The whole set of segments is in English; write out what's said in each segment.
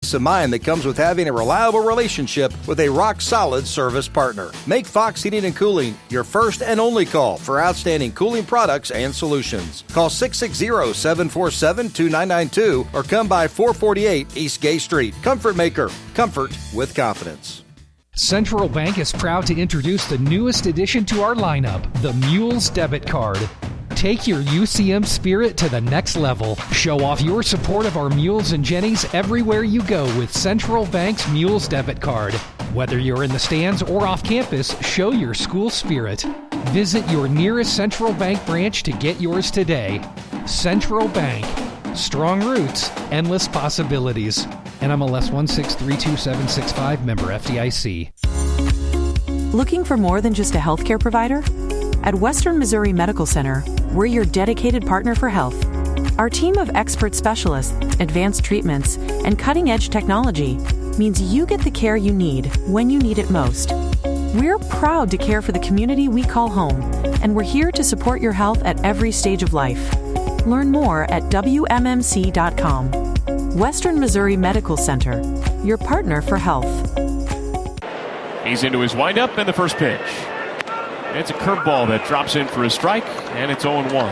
peace of mind that comes with having a reliable relationship with a rock-solid service partner. Make Fox Heating and Cooling your first and only call for outstanding cooling products and solutions. Call 660-747-2992 or come by 448 East Gay Street. Comfort Maker. Comfort with confidence. Central Bank is proud to introduce the newest addition to our lineup, the Mules Debit Card. Take your UCM spirit to the next level. Show off your support of our Mules and Jennies everywhere you go with Central Bank's Mules Debit Card. Whether you're in the stands or off campus, show your school spirit. Visit your nearest Central Bank branch to get yours today. Central Bank. Strong roots, endless possibilities. NMLS 1632765, member FDIC. Looking for more than just a healthcare provider? At Western Missouri Medical Center, we're your dedicated partner for health. Our team of expert specialists, advanced treatments, and cutting-edge technology means you get the care you need when you need it most. We're proud to care for the community we call home, and we're here to support your health at every stage of life. Learn more at WMMC.com. Western Missouri Medical Center, your partner for health. He's into his windup and the first pitch. It's a curveball that drops in for a strike, and it's 0-1.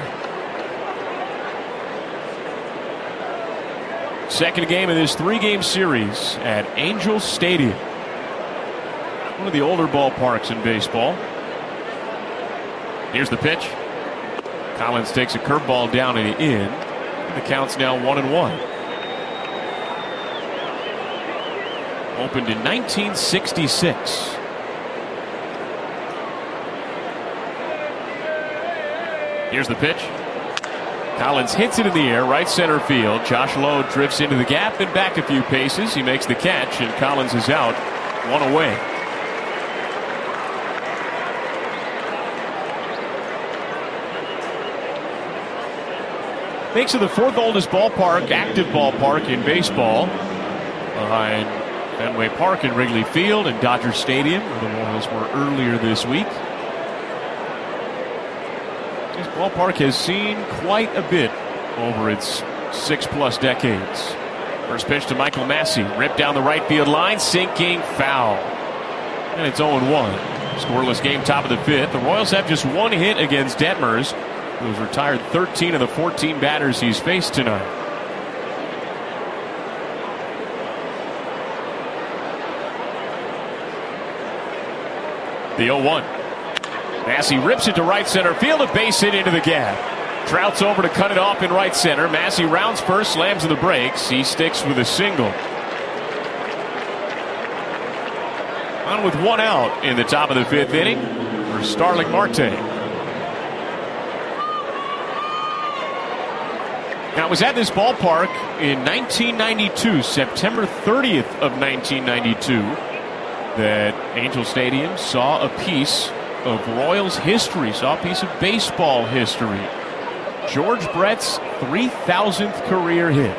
Second game of this three-game series at Angel Stadium. One of the older ballparks in baseball. Here's the pitch. Collins takes a curveball down and in. The count's now 1-1. Opened in 1966. Here's the pitch. Collins hits it in the air, right center field. Josh Lowe drifts into the gap and back a few paces. He makes the catch, and Collins is out, one away. Makes it the fourth oldest ballpark, active ballpark in baseball, behind Fenway Park and Wrigley Field and Dodger Stadium, where the Royals were earlier this week. This ballpark has seen quite a bit over its 6+ decades. First pitch to Michael Massey, ripped down the right field line, sinking foul. And it's 0-1. Scoreless game, top of the fifth. The Royals have just one hit against Detmers, who has retired 13 of the 14 batters he's faced tonight. The 0-1. Massey rips it to right center field, a base hit into the gap. Trout's over to cut it off in right center. Massey rounds first, slams in the brakes. He sticks with a single. On with one out in the top of the fifth inning for Starling Marte. Now, it was at this ballpark in 1992, September 30th of 1992, that Angel Stadium saw a piece of Royals history, saw a piece of baseball history. George Brett's 3,000th career hit.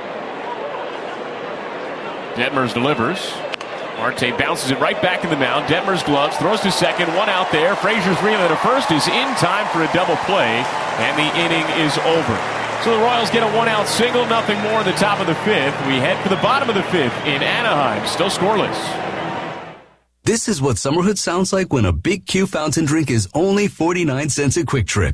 Detmers delivers. Marte bounces it right back in the mound. Detmers gloves, throws to second, one out there. Frazier's relay to first is in time for a double play, and the inning is over. So the Royals get a one-out single, nothing more in the top of the fifth. We head for the bottom of the fifth in Anaheim, still scoreless. This is what summerhood sounds like when a Big Q fountain drink is only 49 cents at Quick Trip.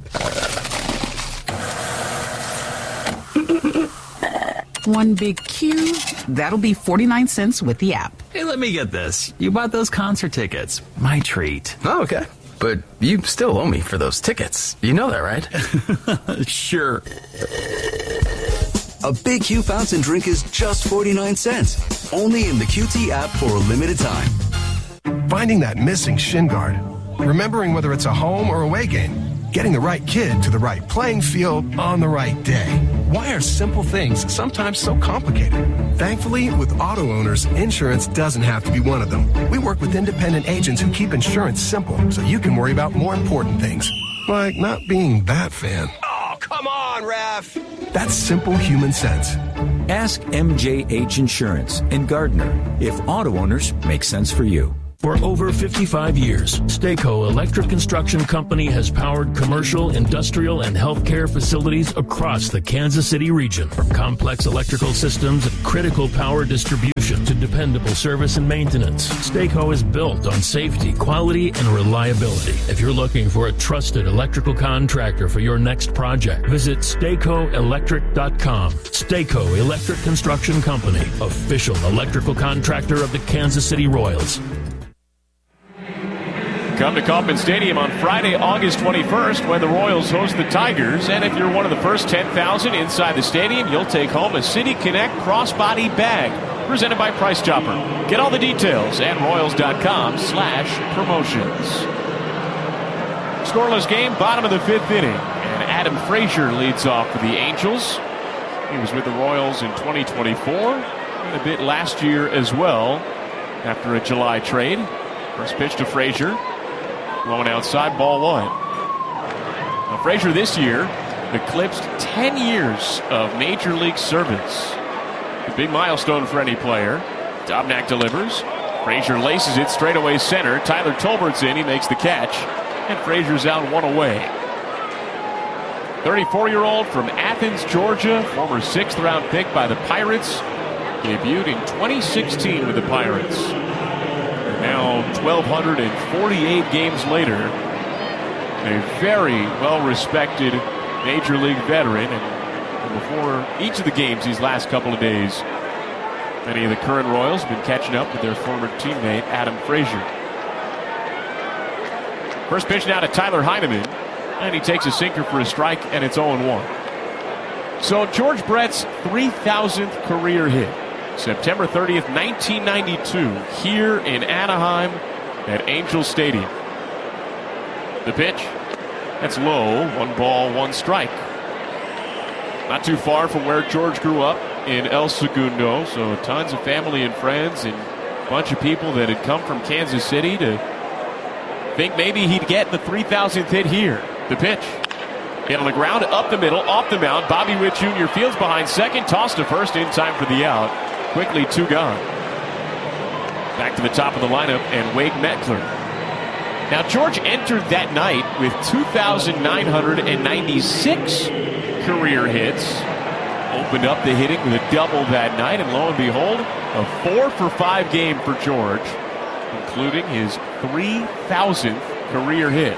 One Big Q, that'll be 49 cents with the app. Hey, let me get this. You bought those concert tickets. My treat. Oh, okay. But you still owe me for those tickets. You know that, right? Sure. A Big Q fountain drink is just 49 cents. Only in the QT app for a limited time. Finding that missing shin guard. Remembering whether it's a home or away game. Getting the right kid to the right playing field on the right day. Why are simple things sometimes so complicated? Thankfully, with auto owners, insurance doesn't have to be one of them. We work with independent agents who keep insurance simple so you can worry about more important things. Like not being that fan. Oh, come on, ref! That's simple human sense. Ask MJH Insurance in Gardner if auto owners make sense for you. For over 55 years, Stayco Electric Construction Company has powered commercial, industrial, and healthcare facilities across the Kansas City region. From complex electrical systems and critical power distribution solution to dependable service and maintenance. Stayco is built on safety, quality, and reliability. If you're looking for a trusted electrical contractor for your next project, visit StaycoElectric.com. Stayco Electric Construction Company, official electrical contractor of the Kansas City Royals. Come to Kauffman Stadium on Friday, August 21st, when the Royals host the Tigers. And if you're one of the first 10,000 inside the stadium, you'll take home a City Connect crossbody bag presented by Price Chopper. Get all the details at Royals.com/promotions. Scoreless game, bottom of the 5th inning. And Adam Frazier leads off for the Angels. He was with the Royals in 2024 and a bit last year as well after a July trade. First pitch to Frazier. Blowing outside, ball 1. Now, Frazier this year eclipsed 10 years of Major League service. A big milestone for any player. Dobnak delivers. Frazier laces it straightaway center. Tyler Tolbert's in. He makes the catch. And Frazier's out 1 away. 34-year-old from Athens, Georgia. Former 6th-round pick by the Pirates. Debuted in 2016 with the Pirates. Now 1,248 games later, a very well-respected Major League veteran. And before each of the games these last couple of days, many of the current Royals have been catching up with their former teammate, Adam Frazier. First pitch now to Tyler Heineman, and he takes a sinker for a strike, and it's 0-1. So George Brett's 3,000th career hit. September 30th, 1992, here in Anaheim at Angel Stadium. The pitch, that's low, 1 ball, 1 strike. Not too far from where George grew up in El Segundo, so tons of family and friends and a bunch of people that had come from Kansas City to think maybe he'd get the 3,000th hit here. The pitch, hit on the ground, up the middle, off the mound. Bobby Witt Jr. fields behind second, tossed to first in time for the out. Quickly 2 gone. Back to the top of the lineup and Wade Meckler. Now George entered that night with 2,996 career hits. Opened up the hitting with a double that night, and lo and behold, a 4-for-5 game for George, including his 3,000th career hit.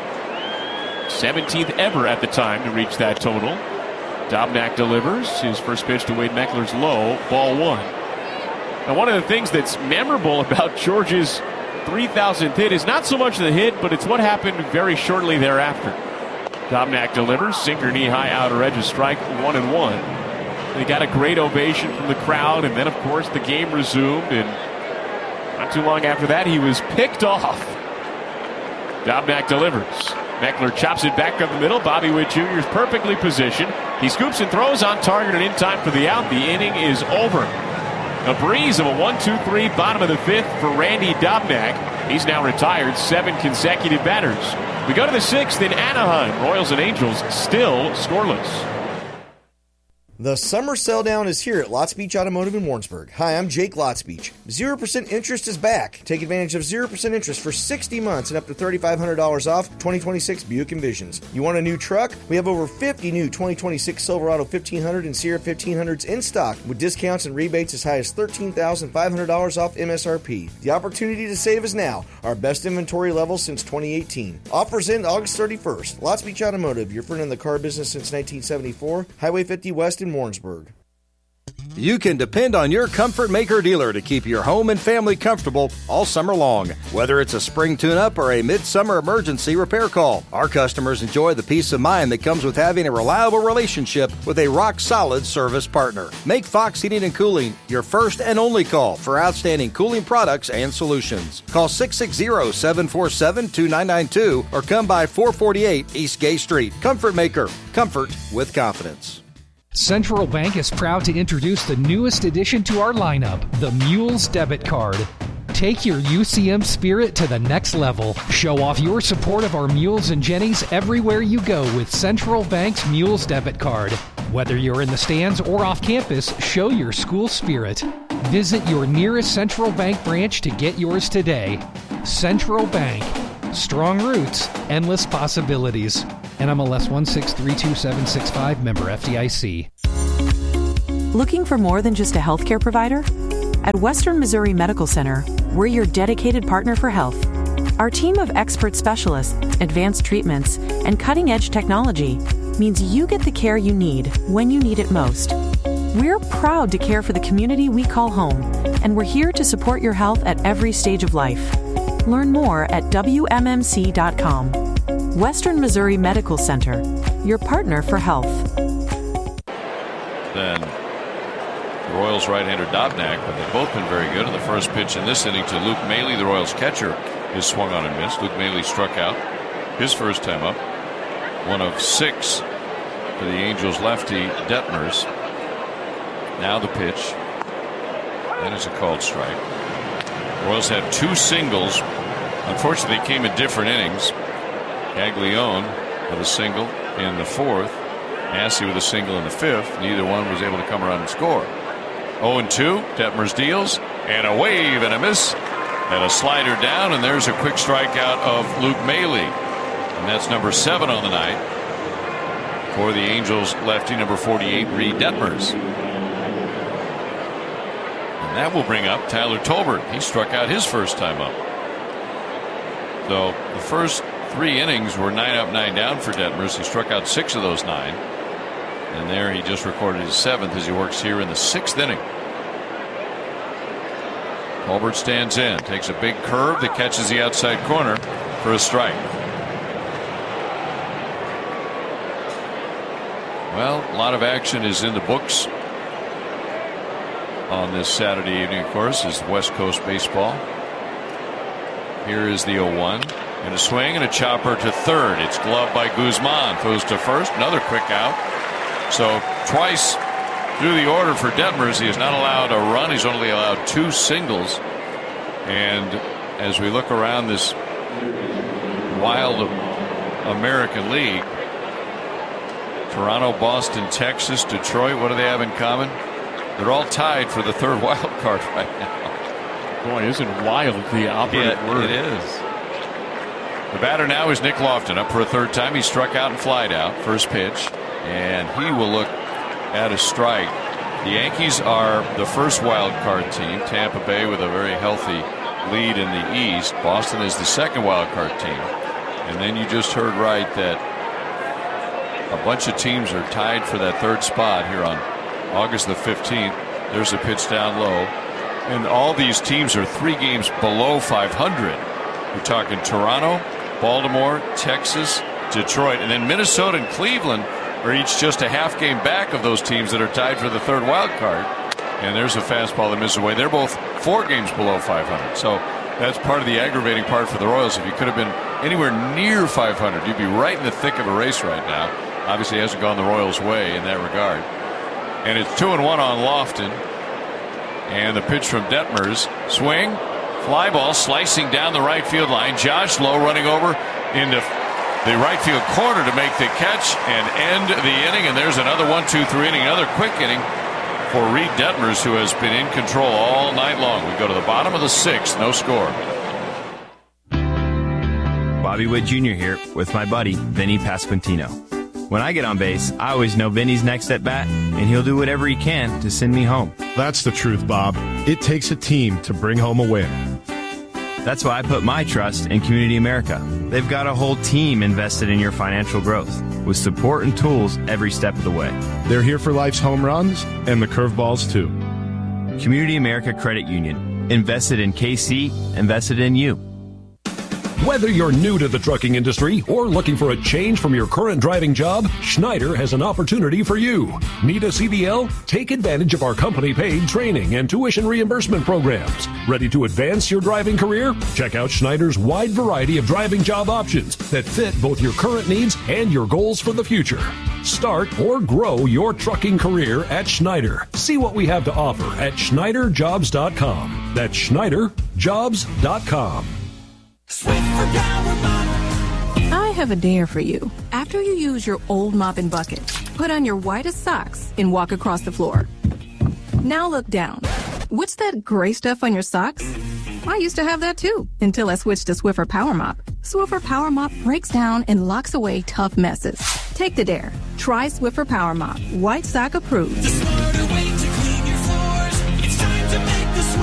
17th ever at the time to reach that total. Dobnak delivers. His first pitch to Wade Meckler's low, ball 1. Now, one of the things that's memorable about George's 3,000th hit is not so much the hit, but it's what happened very shortly thereafter. Dobnak delivers, sinker knee high outer edge, a strike, 1-1. They got a great ovation from the crowd, and then, of course, the game resumed, and not too long after that, he was picked off. Dobnak delivers. Meckler chops it back up the middle. Bobby Witt Jr. is perfectly positioned. He scoops and throws on target and in time for the out. The inning is over. A breeze of a 1-2-3 bottom of the 5th for Randy Dobnak. He's now retired 7 consecutive batters. We go to the 6th in Anaheim. Royals and Angels still scoreless. The summer sell down is here at Lots Beach Automotive in Warrensburg. Hi, I'm Jake Lots Beach. 0% interest is back. Take advantage of 0% interest for 60 months and up to $3,500 off 2026 Buick Envisions. You want a new truck? We have over 50 new 2026 Silverado 1500 and Sierra 1500s in stock with discounts and rebates as high as $13,500 off MSRP. The opportunity to save is now. Our best inventory level since 2018. Offers end August 31st. Lots Beach Automotive, your friend in the car business since 1974. Highway 50 West in Warrensburg. You can depend on your Comfort Maker dealer to keep your home and family comfortable all summer long. Whether it's a spring tune-up or a midsummer emergency repair call, our customers enjoy the peace of mind that comes with having a reliable relationship with a rock-solid service partner. Make Fox Heating and Cooling your first and only call for outstanding cooling products and solutions. Call 660-747-2992 or come by 448 East Gay Street. Comfort Maker. Comfort with confidence. Central Bank is proud to introduce the newest addition to our lineup, the Mules Debit Card. Take your UCM spirit to the next level. Show off your support of our Mules and Jennies everywhere you go with Central Bank's Mules Debit Card. Whether you're in the stands or off campus, show your school spirit. Visit your nearest Central Bank branch to get yours today. Central Bank. Strong roots, endless possibilities. NMLS 1632765, member FDIC. Looking for more than just a healthcare provider? At Western Missouri Medical Center, we're your dedicated partner for health. Our team of expert specialists, advanced treatments, and cutting-edge technology means you get the care you need when you need it most. We're proud to care for the community we call home, and we're here to support your health at every stage of life. Learn more at WMMC.com. Western Missouri Medical Center, your partner for health. Then the Royals right-hander Dobnak, but they've both been very good. In the first pitch in this inning to Luke Maile, the Royals catcher, is swung on and missed. Luke Maile struck out his first time up. 1 of 6 for the Angels lefty Detmers. Now the pitch. That is a called strike. The Royals have 2 singles. Unfortunately, they came in different innings. Gaglione with a single in the 4th. Massey with a single in the 5th. Neither one was able to come around and score. 0-2. Detmers deals. And a wave and a miss. And a slider down. And there's a quick strikeout of Luke Maile. And that's number 7 on the night for the Angels lefty, number 48, Reed Detmers. And that will bring up Tyler Tolbert. He struck out his first time up. So the first 3 innings were 9 up, 9 down for Detmers. He struck out 6 of those 9. And there he just recorded his 7th as he works here in the 6th inning. Tolbert stands in, takes a big curve that catches the outside corner for a strike. Well, a lot of action is in the books on this Saturday evening, of course, is West Coast baseball. Here is the 0-1. And a swing and a chopper to third. It's gloved by Guzman. Throws to first. Another quick out. So twice through the order for Detmers, he is not allowed a run. He's only allowed 2 singles. And as we look around this wild American League, Toronto, Boston, Texas, Detroit, what do they have in common? They're all tied for the 3rd wild card right now. Boy, isn't wild the operative word? It is. The batter now is Nick Lofton, up for a 3rd time. He struck out and flied out. First pitch. And he will look at a strike. The Yankees are the first wild card team. Tampa Bay with a very healthy lead in the East. Boston is the 2nd wild card team. And then you just heard right that a bunch of teams are tied for that 3rd spot here on August the 15th. There's a pitch down low. And all these teams are 3 games below 500. We're talking Toronto, Baltimore, Texas, Detroit, and then Minnesota and Cleveland are each just a half game back of those teams that are tied for the 3rd wild card. And there's a fastball that misses away. They're both 4 games below 500. So that's part of the aggravating part for the Royals. If you could have been anywhere near 500, you'd be right in the thick of a race right now. Obviously, it hasn't gone the Royals' way in that regard. And it's 2-1 on Lofton. And the pitch from Detmers. Swing. Fly ball slicing down the right field line. Josh Lowe running over into the right field corner to make the catch and end the inning. And there's another 1-2-3 inning. Another quick inning for Reed Detmers, who has been in control all night long. We go to the bottom of the 6th. No score. Bobby Witt Jr. here with my buddy, Vinny Pasquantino. When I get on base, I always know Vinny's next at bat, and he'll do whatever he can to send me home. That's the truth, Bob. It takes a team to bring home a win. That's why I put my trust in Community America. They've got a whole team invested in your financial growth, with support and tools every step of the way. They're here for life's home runs and the curveballs, too. Community America Credit Union. Invested in KC, invested in you. Whether you're new to the trucking industry or looking for a change from your current driving job, Schneider has an opportunity for you. Need a CDL? Take advantage of our company-paid training and tuition reimbursement programs. Ready to advance your driving career? Check out Schneider's wide variety of driving job options that fit both your current needs and your goals for the future. Start or grow your trucking career at Schneider. See what we have to offer at SchneiderJobs.com. That's SchneiderJobs.com. I have a dare for you. After you use your old mop and bucket, put on your whitest socks and walk across the floor. Now look down. What's that gray stuff on your socks? I used to have that too, until I switched to Swiffer Power Mop. Swiffer Power Mop breaks down and locks away tough messes. Take the dare. Try Swiffer Power Mop. White sock approved. The smarter way to clean your floors. It's time to make the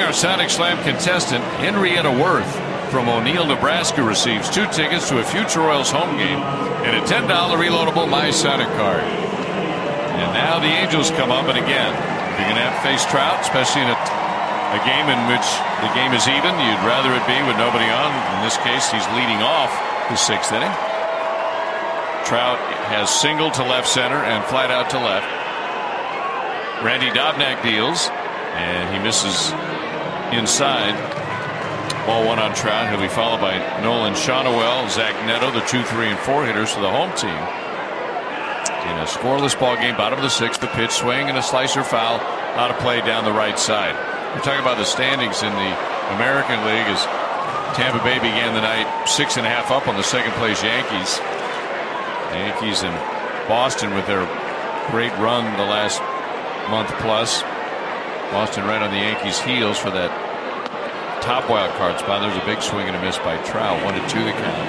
our Sonic Slam contestant, Henrietta Worth from O'Neill, Nebraska, receives 2 tickets to a future Royals home game and a $10 reloadable My Sonic card. And now the Angels come up, and again, if you're going to have to face Trout, especially in a game in which the game is even, you'd rather it be with nobody on. In this case, he's leading off the 6th inning. Trout has singled to left center and flied out to left. Randy Dobnak deals, and he misses inside. Ball 1 on Trout. He'll be followed by Nolan Shawnuel, Zach Neto, the 2, 3, and 4 hitters for the home team. In a scoreless ball game, bottom of the 6th, the pitch, swing and a slicer foul out of play down the right side. We're talking about the standings in the American League as Tampa Bay began the night 6.5 up on the second-place Yankees. The Yankees and Boston with their great run the last month plus. Boston right on the Yankees' heels for that top wild card spot. There's a big swing and a miss by Trout. 1-2 the count.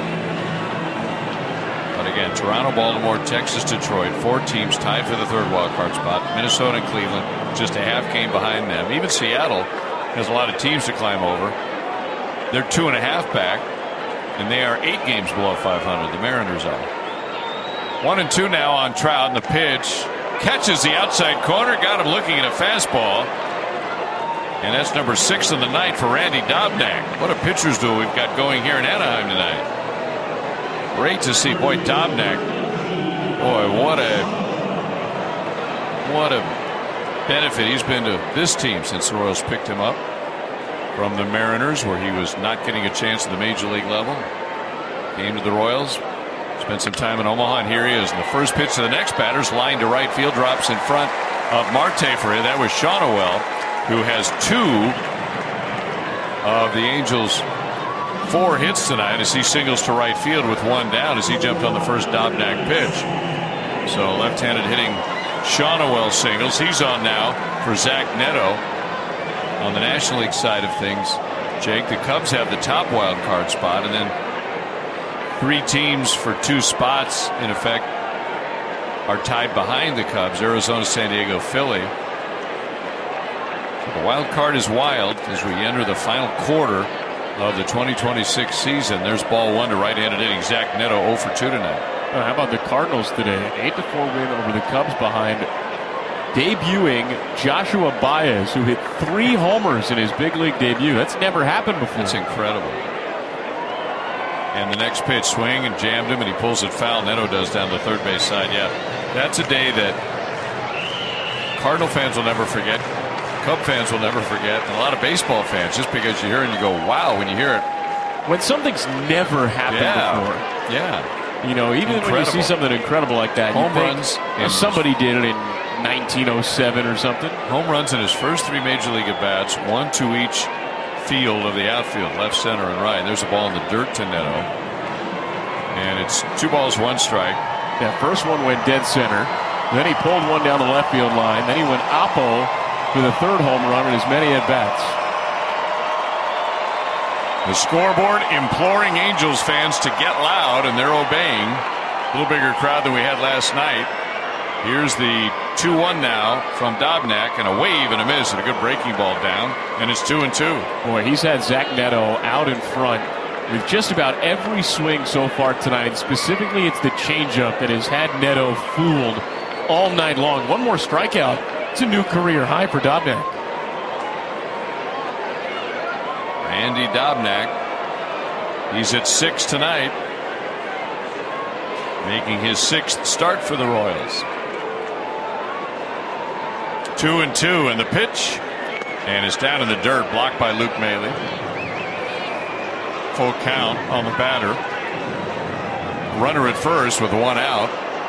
But again, Toronto, Baltimore, Texas, Detroit, 4 teams tied for the 3rd wild card spot. Minnesota and Cleveland just a half game behind them. Even Seattle has a lot of teams to climb over. They're 2.5 back, and they are 8 games below 500. The Mariners are. 1-2 now on Trout, and the pitch catches the outside corner. Got him looking at a fastball. And that's number 6 of the night for Randy Dobnak. What a pitcher's duel we've got going here in Anaheim tonight. Great to see. Boy, Dobnak. Boy, what a benefit he's been to this team since the Royals picked him up from the Mariners, where he was not getting a chance at the major league level. Came to the Royals. Spent some time in Omaha, and here he is. And the first pitch to the next batter's line to right field, drops in front of Marte for it. That was Shawnuel, who has 2 of the Angels' 4 hits tonight as he singles to right field with 1 down as he jumped on the first Dobnak pitch. So left-handed hitting Shawnuel singles. He's on now for Zach Neto. On the National League side of things, Jake, the Cubs have the top wild card spot, and then 3 teams for 2 spots in effect are tied behind the Cubs: Arizona, San Diego, Philly. The wild card is wild as we enter the final quarter of the 2026 season. There's ball 1 to right-handed hitting Zach Neto, 0 for 2 tonight. How about the Cardinals today? An 8-4 win over the Cubs behind debuting Joshua Baez, who hit 3 homers in his big league debut. That's never happened before. That's incredible. And the next pitch, swing and jammed him, and he pulls it foul. Neto does down the third base side. Yeah, that's a day that Cardinal fans will never forget. Cub fans will never forget. And a lot of baseball fans, just because you hear it and you go, wow, when you hear it. When something's never happened before. Yeah. You know, even when you see something incredible like that, home runs. Somebody did it in 1907 or something. Home runs in his first 3 major league at-bats, 1 to each field of the outfield, left, center, and right. There's a ball in the dirt to Neto. And it's 2 balls, 1 strike. That first one went dead center. Then he pulled one down the left field line. Then he went oppo for the 3rd home run in as many at-bats. The scoreboard imploring Angels fans to get loud, and they're obeying. A little bigger crowd than we had last night. Here's the 2-1 now from Dobnak, and a wave and a miss and a good breaking ball down, and it's 2-2. Boy, he's had Zach Neto out in front with just about every swing so far tonight. Specifically, it's the changeup that has had Neto fooled all night long. 1 more strikeout. It's a new career high for Dobnak. Randy Dobnak, he's at 6 tonight, making his 6th start for the Royals. 2-2, and the pitch, and it's down in the dirt, blocked by Luke Maile. Full count on the batter. Runner at first with 1 out.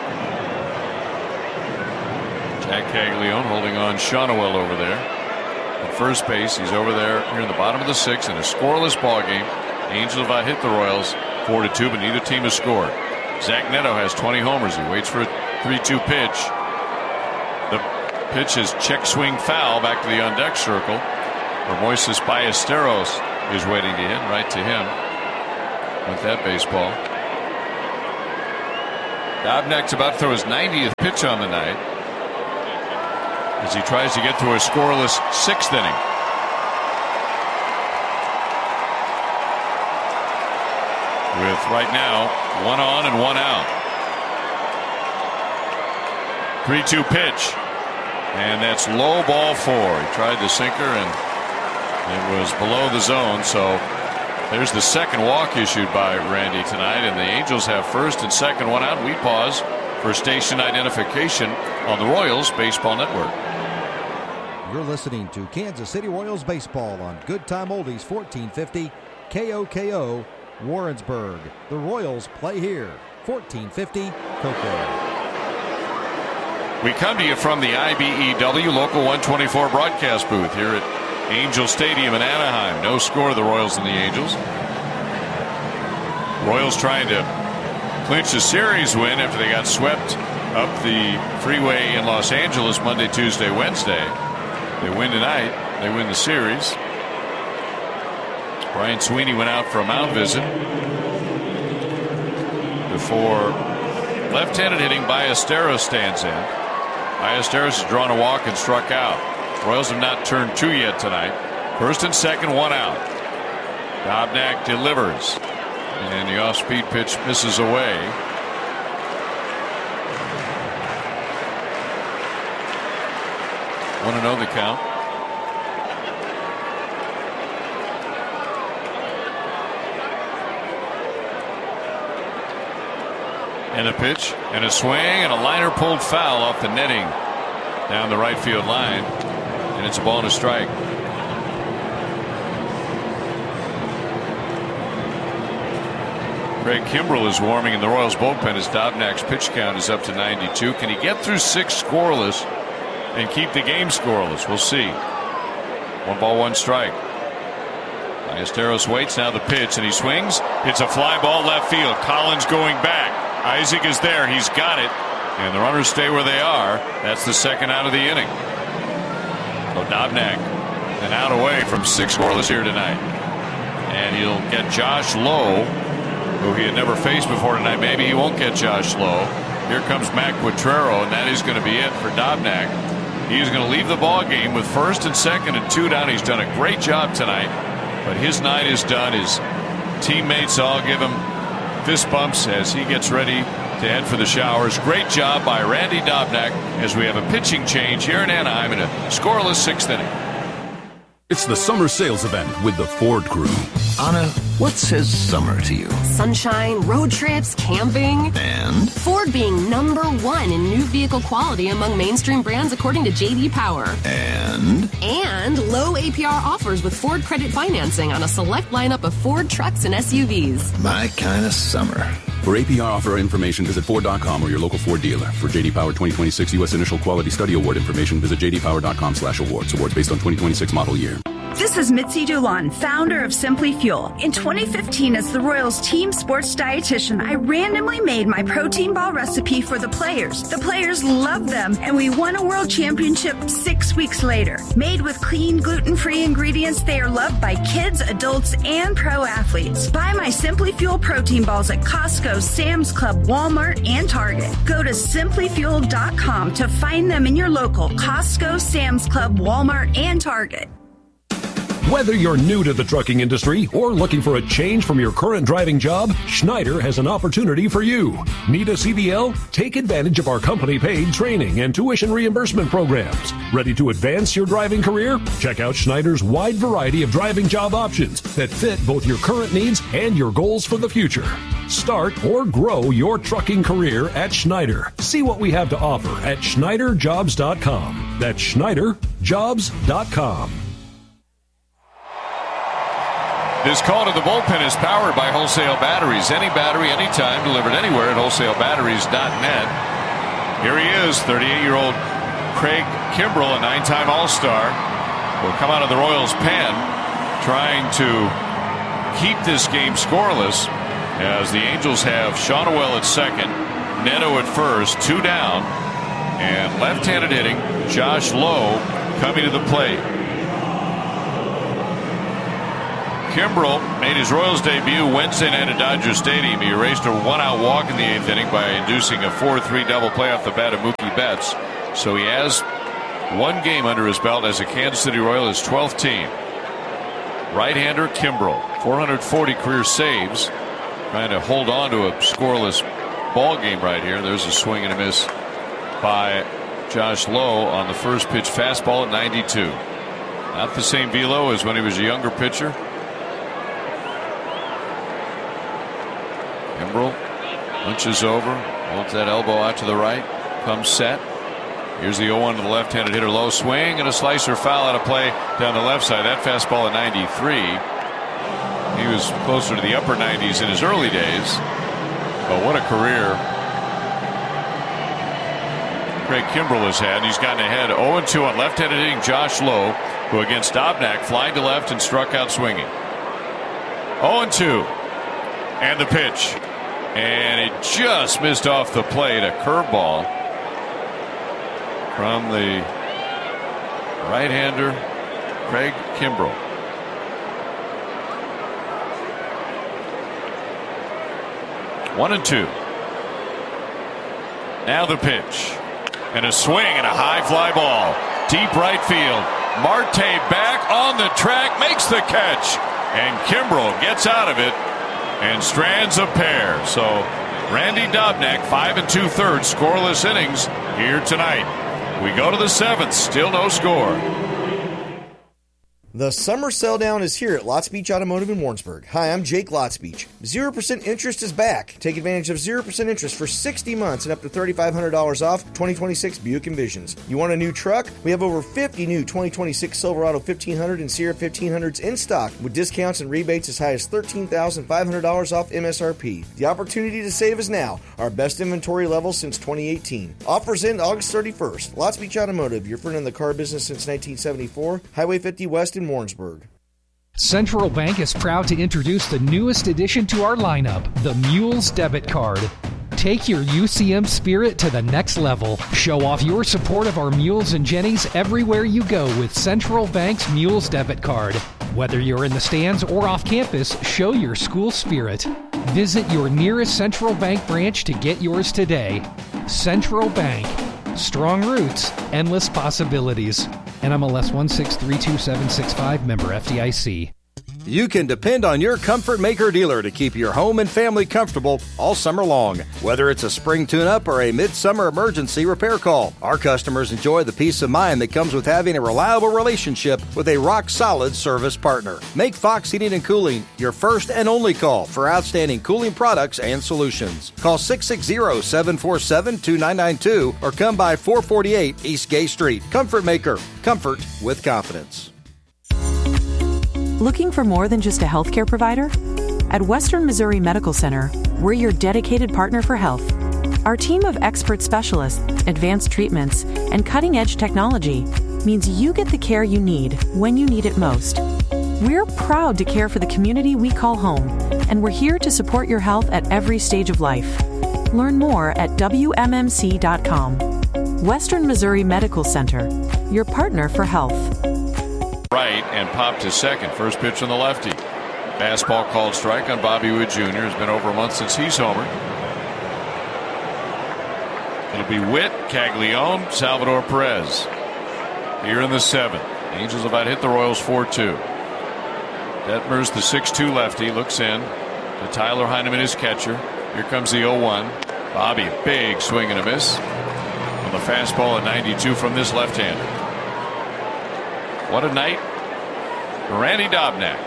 Jack Caglione holding on Shawnuel over there. At first base, he's over there here in the bottom of the 6th in a scoreless ball game. Angels have hit the Royals 4-2, but neither team has scored. Zach Neto has 20 homers. He waits for a 3-2 pitch. The pitch is check swing foul back to the on-deck circle, where Moises Ballesteros is waiting to hit right to him with that baseball. Dobnak's about to throw his 90th pitch on the night as he tries to get through a scoreless 6th inning. with right now 1 on and 1 out. 3-2 pitch. And that's low, ball 4. He tried the sinker and it was below the zone. So there's the second walk issued by Randy tonight. And the Angels have first and second, 1 out. We pause for station identification on the Royals Baseball Network. You're listening to Kansas City Royals baseball on Good Time Oldies 1450 KOKO Warrensburg. The Royals play here. 1450 KOKO. We come to you from the IBEW Local 124 broadcast booth here at Angel Stadium in Anaheim. No score, the Royals and the Angels. Royals trying to clinch a series win after they got swept up the freeway in Los Angeles Monday, Tuesday, Wednesday. They win tonight. They win the series. Brian Sweeney went out for a mound visit before left-handed hitting Ballesteros stands in. Ballesteros has drawn a walk and struck out. Royals have not turned 2 yet tonight. First and second, 1 out. Dobnak delivers. And the off-speed pitch misses away. Want to know the count? And a pitch and a swing and a liner pulled foul off the netting down the right field line, and it's a ball and a strike. Craig Kimbrell is warming in the Royals bullpen as Dobnak's pitch count is up to 92. Can he get through 6 scoreless and keep the game scoreless? We'll see. 1 ball, 1 strike. Ballesteros waits, now the pitch, and he swings. It's a fly ball left field. Collins going back. Isaac is there. He's got it. And the runners stay where they are. That's the second out of the inning. So Dobnak an out away from 6 scoreless here tonight. And he'll get Josh Lowe, who he had never faced before tonight. Maybe he won't get Josh Lowe. Here comes Matt Quatrero, and that is going to be it for Dobnak. He's going to leave the ball game with first and second and 2 down. He's done a great job tonight, but his night is done. His teammates all give him fist bumps as he gets ready to head for the showers. Great job by Randy Dobnak as we have a pitching change here in Anaheim in a scoreless 6th inning. It's the summer sales event with the Ford Crew. Anna, what says summer to you? Sunshine, road trips, camping. And? Ford being #1 in new vehicle quality among mainstream brands according to J.D. Power. And? And low APR offers with Ford credit financing on a select lineup of Ford trucks and SUVs. My kind of summer. For APR offer information, visit Ford.com or your local Ford dealer. For J.D. Power 2026 U.S. Initial Quality Study Award information, visit jdpower.com/awards. Awards based on 2026 model year. This is Mitzi Dulon, founder of Simply Fuel. In 2015, as the Royals team sports dietitian, I randomly made my protein ball recipe for the players. The players loved them, and we won a world championship 6 weeks later. Made with clean, gluten-free ingredients, they are loved by kids, adults, and pro athletes. Buy my Simply Fuel protein balls at Costco, Sam's Club, Walmart, and Target. Go to simplyfuel.com to find them in your local Costco, Sam's Club, Walmart, and Target. Whether you're new to the trucking industry or looking for a change from your current driving job, Schneider has an opportunity for you. Need a CDL? Take advantage of our company-paid training and tuition reimbursement programs. Ready to advance your driving career? Check out Schneider's wide variety of driving job options that fit both your current needs and your goals for the future. Start or grow your trucking career at Schneider. See what we have to offer at SchneiderJobs.com. That's SchneiderJobs.com. This call to the bullpen is powered by Wholesale Batteries. Any battery, anytime, delivered anywhere at wholesalebatteries.net. Here he is, 38-year-old Craig Kimbrell, a 9-time All-Star, will come out of the Royals' pen trying to keep this game scoreless as the Angels have Shawnuel at second, Neto at first, 2 down, and left-handed hitting Josh Lowe coming to the plate. Kimbrell made his Royals debut Wednesday night at Dodger Stadium. He erased a 1-out walk in the 8th inning by inducing a 4-3 double play off the bat of Mookie Betts. So he has 1 game under his belt as a Kansas City Royal, his 12th team. Right-hander Kimbrell, 440 career saves, trying to hold on to a scoreless ball game right here. There's a swing and a miss by Josh Lowe on the first pitch fastball at 92. Not the same velo as when he was a younger pitcher. Kimbrel hunches over, holds that elbow out to the right, comes set. Here's the 0-1 to the left-handed hitter. Low swing and a slicer foul out of play down the left side. That fastball at 93. He was closer to the upper 90s in his early days. But what a career Craig Kimbrel has had. He's gotten ahead 0-2 on left-handed hitting Josh Lowe, who against Dobnak flied to left and struck out swinging. 0-2. And the pitch. And it just missed off the plate. A curveball from the right-hander, Craig Kimbrel. One and two. Now the pitch. And a swing and a high fly ball. Deep right field. Marte back on the track, makes the catch. And Kimbrel gets out of it and strands a pair. So Randy Dobnak, 5 2/3 scoreless innings here tonight. We go to the 7th, still no score. The summer sell down is here at Lots Beach Automotive in Warrensburg. Hi, I'm Jake Lots Beach. 0% interest is back. Take advantage of 0% interest for 60 months and up to $3,500 off 2026 Buick Envisions. You want a new truck? We have over 50 new 2026 Silverado 1500 and Sierra 1500s in stock with discounts and rebates as high as $13,500 off MSRP. The opportunity to save is now. Our best inventory level since 2018. Offers end August 31st. Lots Beach Automotive, your friend in the car business since 1974. Highway 50 West in Warrensburg. Central Bank is proud to introduce the newest addition to our lineup, the Mules Debit Card. Take your UCM spirit to the next level. Show off your support of our Mules and Jennies everywhere you go with Central Bank's Mules Debit Card. Whether you're in the stands or off campus, show your school spirit. Visit your nearest Central Bank branch to get yours today. Central Bank. Strong roots, endless possibilities. NMLS 1632765, member FDIC. You can depend on your Comfort Maker dealer to keep your home and family comfortable all summer long. Whether it's a spring tune-up or a midsummer emergency repair call, our customers enjoy the peace of mind that comes with having a reliable relationship with a rock-solid service partner. Make Fox Heating and Cooling your first and only call for outstanding cooling products and solutions. Call 660-747-2992 or come by 448 East Gay Street. Comfort Maker. Comfort with confidence. Looking for more than just a healthcare provider? At Western Missouri Medical Center, we're your dedicated partner for health. Our team of expert specialists, advanced treatments, and cutting-edge technology means you get the care you need when you need it most. We're proud to care for the community we call home, and we're here to support your health at every stage of life. Learn more at WMMC.com. Western Missouri Medical Center, your partner for health. Right and popped to second. First pitch on the lefty. Fastball called strike on Bobby Wood Jr. It's been over a month since he's homered. It'll be Witt, Caglione, Salvador Perez. Here in the 7th. Angels about hit the Royals 4-2. Detmers, the 6'2 lefty, looks in to Tyler Heineman, his catcher. Here comes the 0-1. Bobby, big swing and a miss on the fastball at 92 from this left-hander. What a night for Randy Dobnak.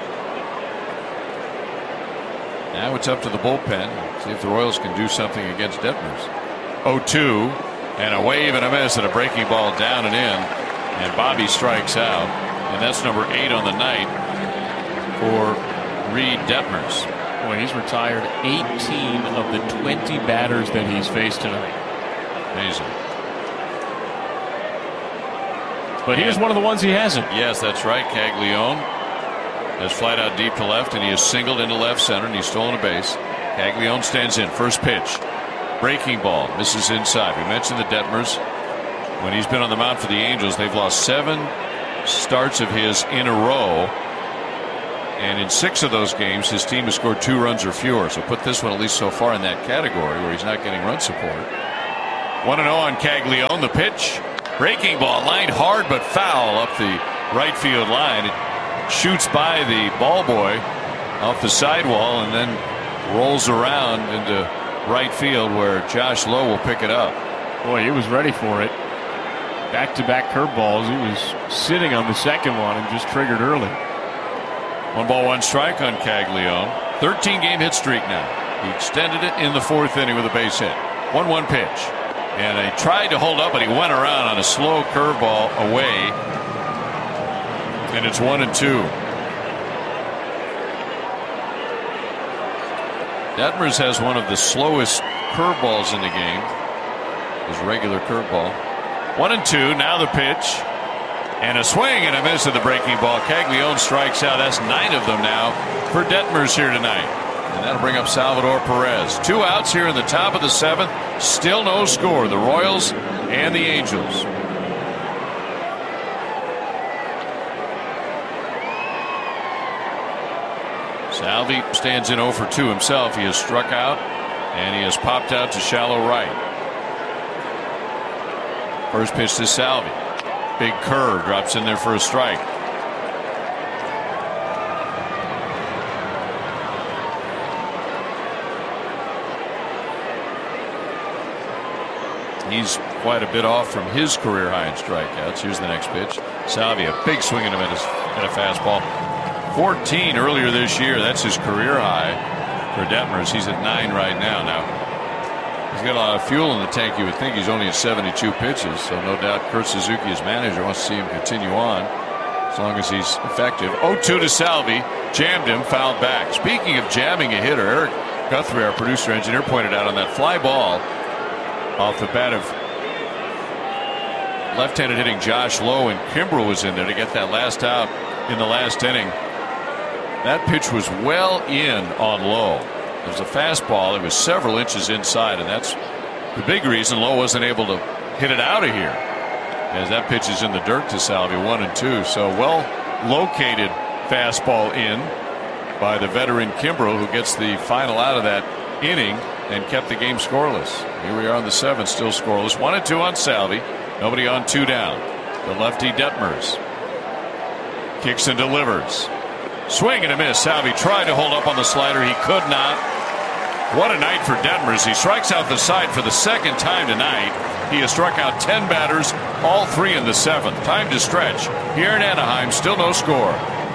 Now it's up to the bullpen. See if the Royals can do something against Detmers. 0-2 and a wave and a miss and a breaking ball down and in. And Bobby strikes out. And that's number 8 on the night for Reed Detmers. Boy, he's retired 18 of the 20 batters that he's faced tonight. Amazing. But here's one of the ones he hasn't. Yes, that's right. Caglione has flied out deep to left, and he has singled into left center, and he's stolen a base. Caglione stands in. First pitch. Breaking ball. Misses inside. We mentioned the Detmers. When he's been on the mound for the Angels, they've lost 7 starts of his in a row. And in 6 of those games, his team has scored 2 runs or fewer. So put this one at least so far in that category where he's not getting run support. 1-0 on Caglione. The pitch. Breaking ball, lined hard but foul up the right field line. It shoots by the ball boy off the sidewall and then rolls around into right field where Josh Lowe will pick it up. Boy, he was ready for it. Back-to-back curveballs. He was sitting on the second one and just triggered early. 1-1 strike on Caglione. 13-game hit streak now. He extended it in the fourth inning with a base hit. 1-1 pitch. And he tried to hold up, but he went around on a slow curveball away. And it's 1-2. Detmers has one of the slowest curveballs in the game. His regular curveball. 1-2. Now the pitch. And a swing and a miss at the breaking ball. Caglione strikes out. That's 9 of them now for Detmers here tonight. And that'll bring up Salvador Perez. 2 outs here in the top of the 7th. Still no score. The Royals and the Angels. Salvi stands in 0 for 2 himself. He has struck out and he has popped out to shallow right. First pitch to Salvi. Big curve, drops in there for a strike. He's quite a bit off from his career high in strikeouts. Here's the next pitch. Salvi, a big swing and a miss at a fastball. 14 earlier this year. That's his career high for Detmers. He's at 9 right now. Now, he's got a lot of fuel in the tank. You would think he's only at 72 pitches. So no doubt Kurt Suzuki, his manager, wants to see him continue on as long as he's effective. 0-2 to Salvi. Jammed him, fouled back. Speaking of jamming a hitter, Eric Guthrie, our producer engineer, pointed out on that fly ball off the bat of left-handed hitting Josh Lowe, and Kimbrel was in there to get that last out in the last inning. That pitch was well in on Lowe. It was a fastball. It was several inches inside, and that's the big reason Lowe wasn't able to hit it out of here, as that pitch is in the dirt to Salvi. 1-2. So well located fastball in by the veteran Kimbrel, who gets the final out of that inning and kept the game scoreless. Here we are on the 7th, still scoreless. 1-2 on Salvi. Nobody on, 2 down. The lefty Detmers kicks and delivers. Swing and a miss. Salvi tried to hold up on the slider. He could not. What a night for Detmers. He strikes out the side for the second time tonight. He has struck out 10 batters, all 3 in the 7th. Time to stretch. Here in Anaheim, still no score.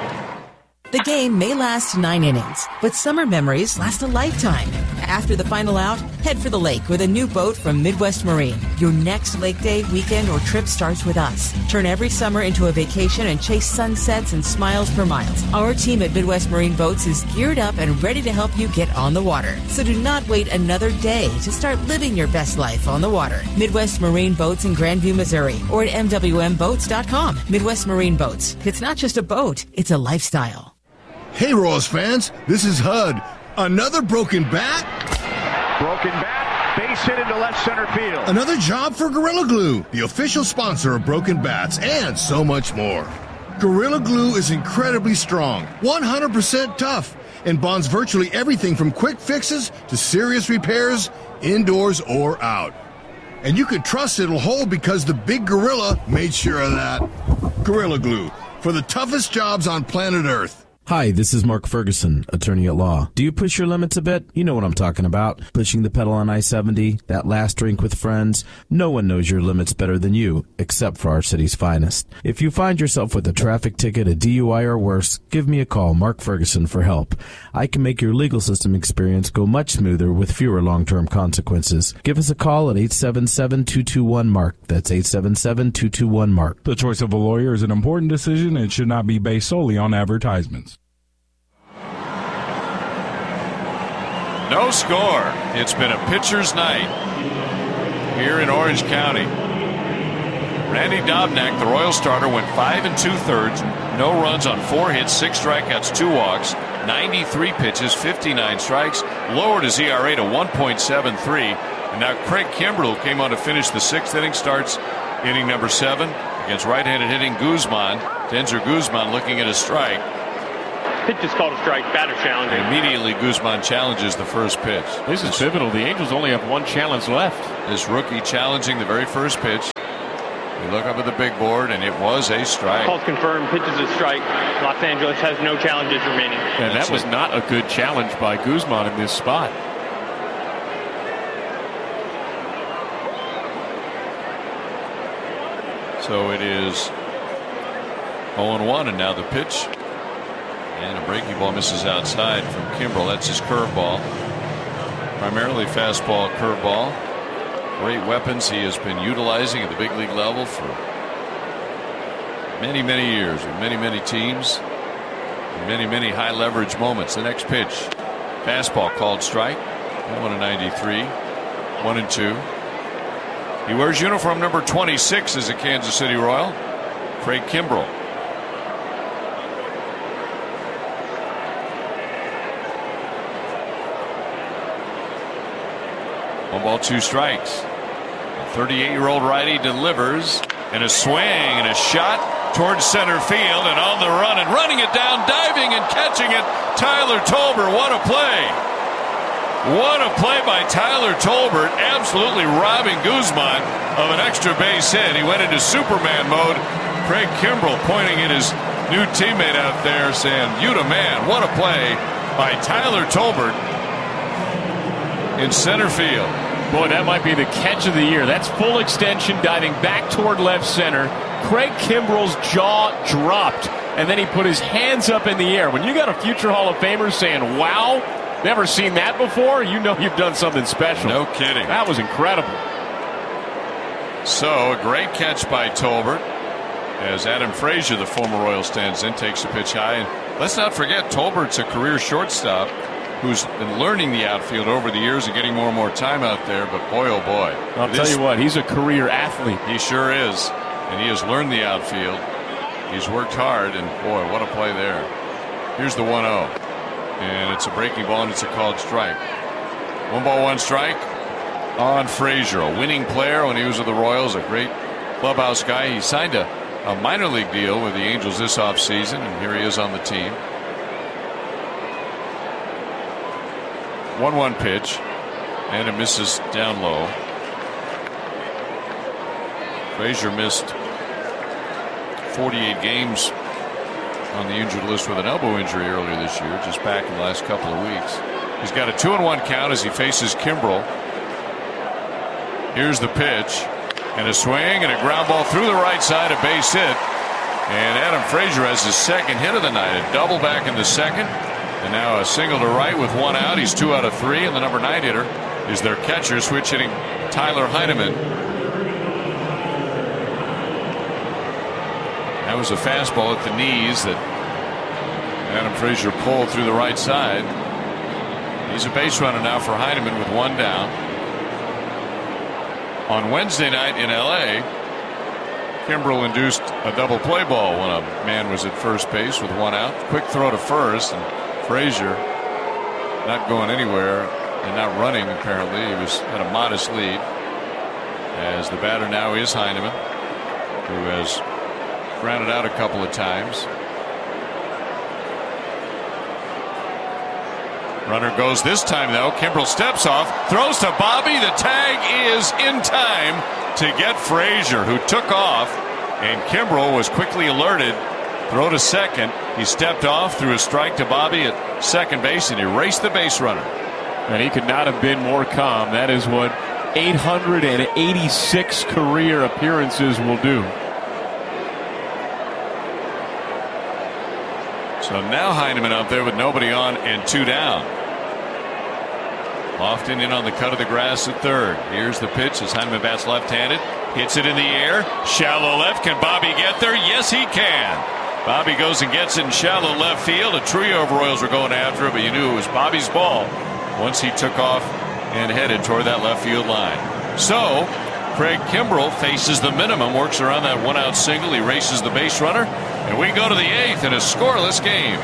The game may last 9 innings, but summer memories last a lifetime. After the final out, head for the lake with a new boat from Midwest Marine. Your next lake day, weekend, or trip starts with us. Turn every summer into a vacation and chase sunsets and smiles per miles. Our team at Midwest Marine Boats is geared up and ready to help you get on the water. So do not wait another day to start living your best life on the water. Midwest Marine Boats in Grandview, Missouri, or at MWMBoats.com. Midwest Marine Boats. It's not just a boat, it's a lifestyle. Hey, Royals fans, this is HUD. Another broken bat? Broken bat, base hit into left center field. Another job for Gorilla Glue, the official sponsor of broken bats, and so much more. Gorilla Glue is incredibly strong, 100% tough, and bonds virtually everything from quick fixes to serious repairs, indoors or out. And you can trust it'll hold because the big gorilla made sure of that. Gorilla Glue, for the toughest jobs on planet Earth. Hi, this is Mark Ferguson, attorney at law. Do you push your limits a bit? You know what I'm talking about. Pushing the pedal on I-70, that last drink with friends. No one knows your limits better than you, except for our city's finest. If you find yourself with a traffic ticket, a DUI, or worse, give me a call, Mark Ferguson, for help. I can make your legal system experience go much smoother with fewer long-term consequences. Give us a call at 877-221-MARK. That's 877-221-MARK. The choice of a lawyer is an important decision and should not be based solely on advertisements. No score. It's been a pitcher's night here in Orange County. Randy Dobnak, the Royal starter, went 5 2/3, no runs on 4 hits, 6 strikeouts, 2 walks, 93 pitches, 59 strikes, lowered his ERA to 1.73. And now Craig Kimbrel came on to finish the 6th inning, starts inning number 7 against right-handed hitting Guzman. Denzer Guzman looking at a strike. Pitch is called a strike, batter challenge. Immediately Guzman challenges the first pitch. This is pivotal. The Angels only have 1 challenge left. This rookie challenging the very first pitch. We look up at the big board, and it was a strike. Call's confirmed. Pitch is a strike. Los Angeles has no challenges remaining. And that was not a good challenge by Guzman in this spot. So it is 0-1, and now the pitch. And a breaking ball misses outside from Kimbrel. That's his curveball. Primarily fastball, curveball. Great weapons he has been utilizing at the big league level for many, many years with many, many teams. Many, many high leverage moments. The next pitch. Fastball called strike. 1-93. 1-2. He wears uniform number 26 as a Kansas City Royal. Craig Kimbrel. One ball, two strikes. A 38-year-old righty delivers, and a swing and a shot towards center field, and on the run and running it down, diving and catching it, Tyler Tolbert. What a play! What a play by Tyler Tolbert, absolutely robbing Guzman of an extra base hit. He went into Superman mode. Craig Kimbrel pointing at his new teammate out there saying, "You the man." What a play by Tyler Tolbert in center field. Boy, that might be the catch of the year. That's full extension, diving back toward left center. Craig Kimbrel's jaw dropped, and then he put his hands up in the air. When you got a future Hall of Famer saying, "Wow, never seen that before," you know you've done something special. No kidding. That was incredible. So, a great catch by Tolbert as Adam Frazier, the former Royal, stands in, takes the pitch high. And let's not forget, Tolbert's a career shortstop who's been learning the outfield over the years and getting more and more time out there. But boy, oh boy. I'll tell you what, he's a career athlete. He sure is. And he has learned the outfield. He's worked hard, and boy, what a play there. Here's the 1-0. And it's a breaking ball, and it's a called strike. 1-1 strike on Frazier, a winning player when he was with the Royals, a great clubhouse guy. He signed a minor league deal with the Angels this offseason, and here he is on the team. 1-1 pitch, and it misses down low. Frazier missed 48 games on the injured list with an elbow injury earlier this year, just back in the last couple of weeks. He's got a 2-1 count as he faces Kimbrel. Here's the pitch, and a swing and a ground ball through the right side, a base hit. And Adam Frazier has his second hit of the night, a double back in the second, and now a single to right with one out. He's 2 out of 3, and the number 9 hitter is their catcher, switch hitting Tyler Heineman. That was a fastball at the knees that Adam Frazier pulled through the right side. He's a base runner now for Heineman with one down. On Wednesday night in L.A., Kimbrel induced a double play ball when a man was at first base with one out. Quick throw to first, and Frazier not going anywhere and not running apparently. He was at a modest lead, as the batter now is Heineman, who has grounded out a couple of times. Runner goes this time, though. Kimbrel steps off, throws to Bobby. The tag is in time to get Frazier, who took off, and Kimbrel was quickly alerted. Throw to second. He stepped off, threw a strike to Bobby at second base, and erased the base runner. And he could not have been more calm. That is what 886 career appearances will do. So now Heineman up there with nobody on and 2 down. Lofton in on the cut of the grass at third. Here's the pitch as Heineman bats left-handed. Hits it in the air. Shallow left. Can Bobby get there? Yes, he can. Bobby goes and gets it in shallow left field. A trio of Royals were going after it, but you knew it was Bobby's ball once he took off and headed toward that left field line. So Craig Kimbrel faces the minimum, works around that one-out single. He races the base runner, and we go to the 8th in a scoreless game.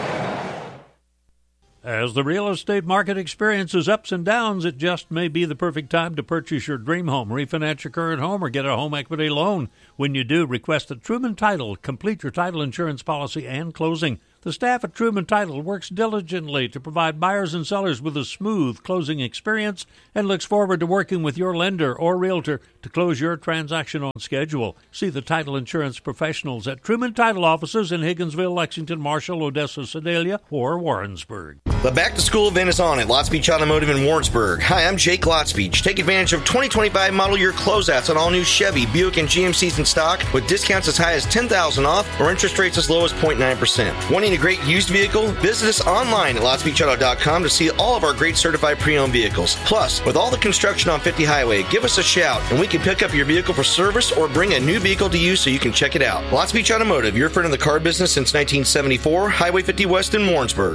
As the real estate market experiences ups and downs, it just may be the perfect time to purchase your dream home, refinance your current home, or get a home equity loan. When you do, request a Truman Title, complete your title insurance policy and closing. The staff at Truman Title works diligently to provide buyers and sellers with a smooth closing experience and looks forward to working with your lender or realtor to close your transaction on schedule. See the title insurance professionals at Truman Title offices in Higginsville, Lexington, Marshall, Odessa, Sedalia, or Warrensburg. The back-to-school event is on at Lots Beach Automotive in Warrensburg. Hi, I'm Jake Lots Beach. Take advantage of 2025 model year closeouts on all new Chevy, Buick, and GMCs in stock with discounts as high as $10,000 off or interest rates as low as 0.9%. Wanting a great used vehicle? Visit us online at lotsbeachauto.com to see all of our great certified pre-owned vehicles. Plus, with all the construction on 50 Highway, give us a shout and we can pick up your vehicle for service or bring a new vehicle to you so you can check it out. Lots Beach Automotive, your friend in the car business since 1974, Highway 50 West in Warrensburg.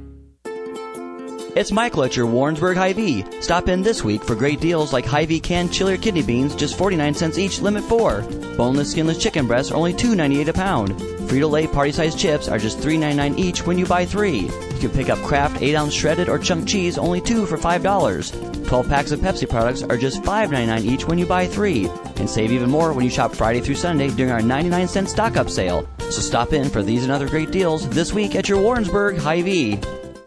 It's Michael at your Warrensburg Hy-Vee. Stop in this week for great deals like Hy-Vee canned chili or kidney beans, just 49 cents each, limit 4. Boneless, skinless chicken breasts are only $2.98 a pound. Frito-Lay party-sized chips are just $3.99 each when you buy 3. You can pick up Kraft 8-ounce shredded or chunk cheese, only 2 for $5. 12 packs of Pepsi products are just $5.99 each when you buy 3. And save even more when you shop Friday through Sunday during our 99-cent stock-up sale. So stop in for these and other great deals this week at your Warrensburg Hy-Vee.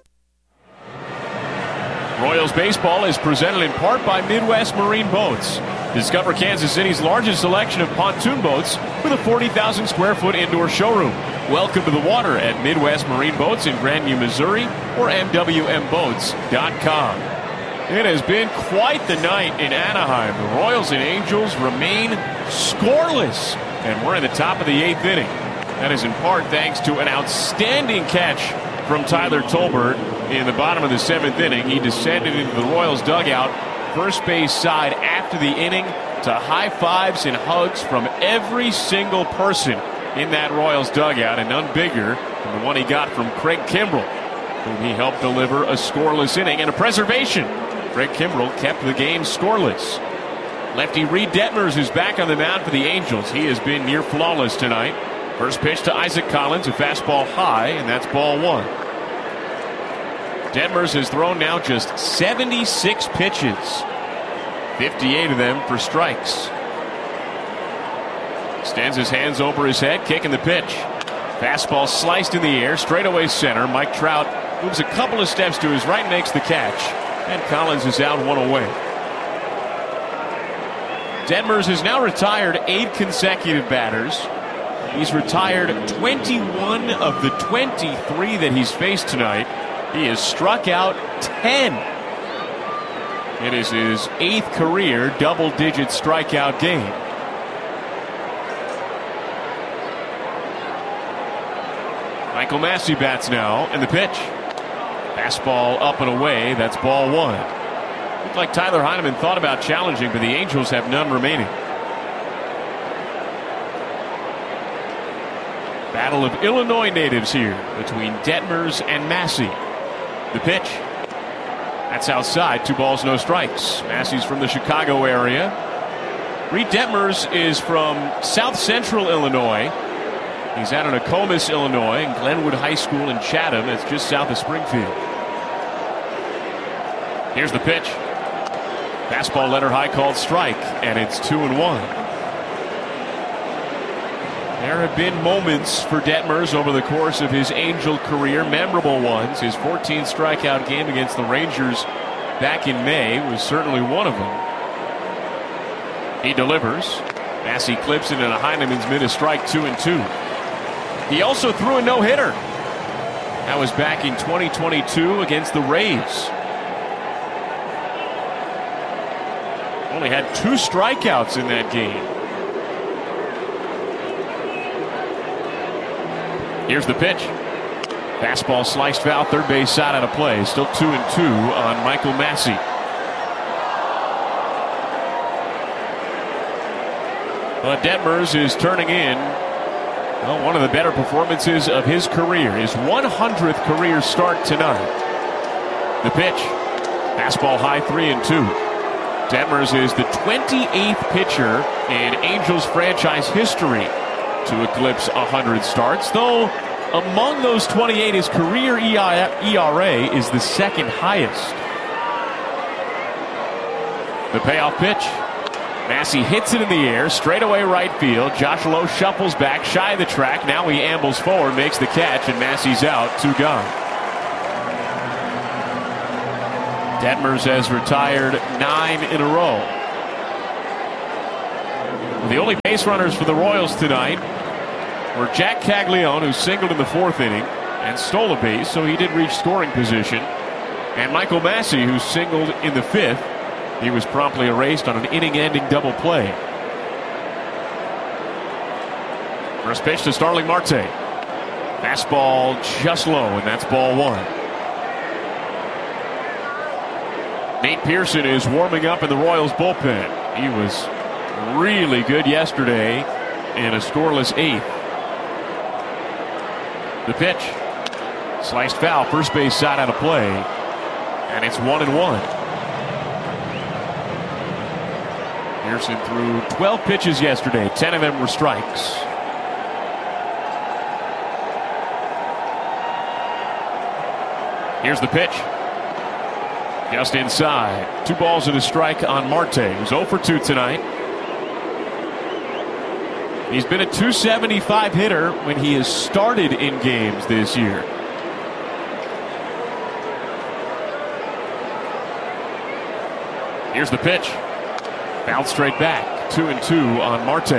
Royals baseball is presented in part by Midwest Marine Boats. Discover Kansas City's largest selection of pontoon boats with a 40,000 square foot indoor showroom. Welcome to the water at Midwest Marine Boats in Grandview, Missouri, or MWMBoats.com. It has been quite the night in Anaheim. The Royals and Angels remain scoreless, and we're in the top of the 8th inning. That is in part thanks to an outstanding catch from Tyler Tolbert in the bottom of the 7th inning. He descended into the Royals dugout, first base side after the inning, to high fives and hugs from every single person in that Royals dugout, and none bigger than the one he got from Craig Kimbrell, whom he helped deliver a scoreless inning and a preservation. Craig Kimbrell kept the game scoreless. Lefty Reed Detmers is back on the mound for the Angels. He has been near flawless tonight. First pitch to Isaac Collins, a fastball high, and that's ball 1. Detmers has thrown now just 76 pitches, 58 of them for strikes. Extends his hands over his head, kicking the pitch. Fastball sliced in the air, straightaway center. Mike Trout moves a couple of steps to his right, makes the catch, and Collins is out 1 away. Detmers has now retired 8 consecutive batters. He's retired 21 of the 23 that he's faced tonight. He has struck out 10. It is his 8th career double-digit strikeout game. Michael Massey bats now, and the pitch. Fastball up and away. That's ball 1. Looked like Tyler Heineman thought about challenging, but the Angels have none remaining. Battle of Illinois natives here between Detmers and Massey. The pitch. That's outside. 2 balls, no strikes. Massey's from the Chicago area. Reed Detmers is from South Central Illinois. He's out of Nokomis, Illinois, and Glenwood High School in Chatham. It's just south of Springfield. Here's the pitch. Fastball letter high called strike, and it's 2-1. There have been moments for Detmers over the course of his Angel career, memorable ones. His 14th strikeout game against the Rangers back in May was certainly one of them. He delivers. Massey clips it, and Heinemann's mid a strike, 2-2. He also threw a no-hitter. That was back in 2022 against the Rays. Only had 2 strikeouts in that game. Here's the pitch. Fastball sliced foul, third base side out of play. Still 2-2 on Michael Massey. But Detmers is turning in one of the better performances of his career. His 100th career start tonight. The pitch. Fastball high, 3-2. Detmers is the 28th pitcher in Angels franchise history to eclipse 100 starts, though among those 28, his career ERA is the 2nd highest. The payoff pitch. Massey hits it in the air, straightaway right field. Josh Lowe shuffles back, shy of the track. Now he ambles forward, makes the catch, and Massey's out, 2 gone. Detmers has retired 9 in a row. The only base runners for the Royals tonight were Jack Caglione, who singled in the 4th inning and stole a base, so he did reach scoring position, and Michael Massey, who singled in the 5th. He was promptly erased on an inning-ending double play. First pitch to Starling Marte. Fastball just low, and that's ball 1. Nate Pearson is warming up in the Royals bullpen. He was really good yesterday in a scoreless 8th. The pitch. Sliced foul, first base side out of play, and it's 1-1. Pearson threw 12 pitches yesterday. 10 of them were strikes. Here's the pitch. Just inside. 2 balls and a strike on Marte, who's 0 for 2 tonight. He's been a .275 hitter when he has started in games this year. Here's the pitch. Fouled straight back. 2-2 on Marte.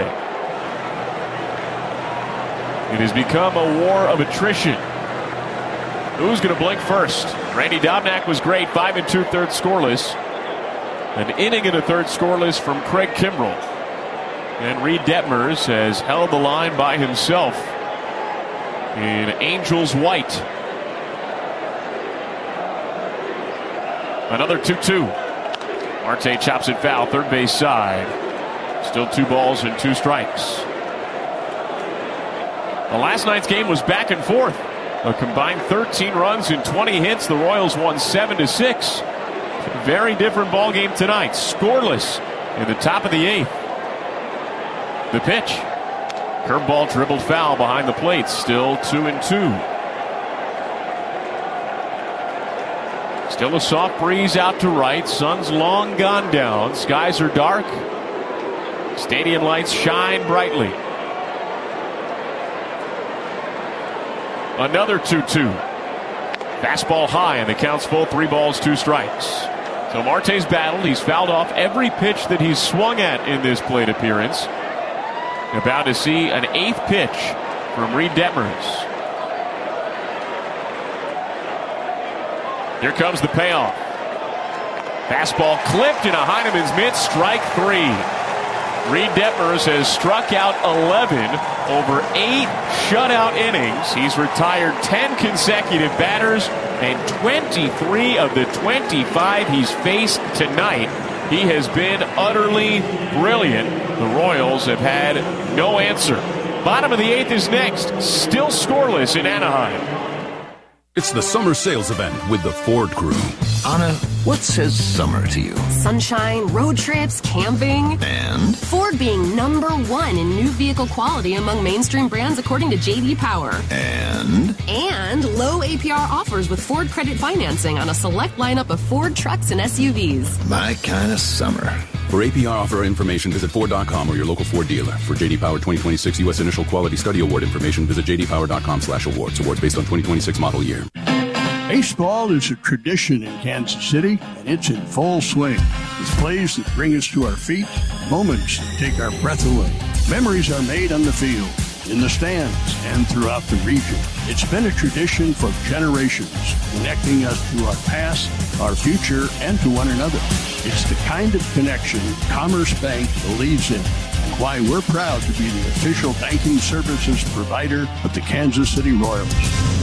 It has become a war of attrition. Who's going to blink first? Randy Dobnak was great. 5 2/3 scoreless. An inning and a third scoreless from Craig Kimbrell. And Reed Detmers has held the line by himself in Angels white. Another 2-2. Marte chops it foul, third base side. Still 2 balls and 2 strikes. The last night's game was back and forth. A combined 13 runs and 20 hits. The Royals won 7-6. Very different ball game tonight. Scoreless in the top of the 8th. The pitch. Curveball dribbled foul behind the plate. Still 2-2. Still a soft breeze out to right. Sun's long gone down. Skies are dark. Stadium lights shine brightly. Another 2-2. Fastball high, and the count's full. 3 balls, 2 strikes. So Marte's battled. He's fouled off every pitch that he's swung at in this plate appearance. About to see an 8th pitch from Reed Detmers. Here comes the payoff. Fastball clipped into Heineman's mitt. Strike 3. Reed Detmers has struck out 11 over 8 shutout innings. He's retired 10 consecutive batters, and 23 of the 25 he's faced tonight. He has been utterly brilliant. The Royals have had no answer. Bottom of the 8th is next. Still scoreless in Anaheim. It's the summer sales event with the Ford Crew. Anna, what says summer to you? Sunshine, road trips, camping. And? Ford being #1 in new vehicle quality among mainstream brands according to J.D. Power. And? And low APR offers with Ford credit financing on a select lineup of Ford trucks and SUVs. My kind of summer. For APR offer information, visit Ford.com or your local Ford dealer. For J.D. Power 2026 U.S. Initial Quality Study Award information, visit jdpower.com/awards. Awards based on 2026 model year. Baseball is a tradition in Kansas City, and it's in full swing. With plays that bring us to our feet, moments that take our breath away. Memories are made on the field, in the stands, and throughout the region. It's been a tradition for generations, connecting us to our past, our future, and to one another. It's the kind of connection Commerce Bank believes in, and why we're proud to be the official banking services provider of the Kansas City Royals.